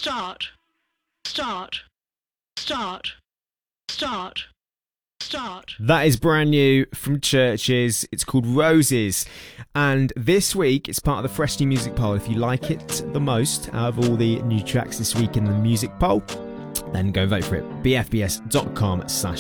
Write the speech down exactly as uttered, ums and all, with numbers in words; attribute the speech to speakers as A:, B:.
A: start, start, start, start, start.
B: That is brand new from Churches. It's called Roses. And this week, it's part of the Fresh New Music Poll. If you like it the most out of all the new tracks this week in the music poll, then go vote for it. bfbs.com slash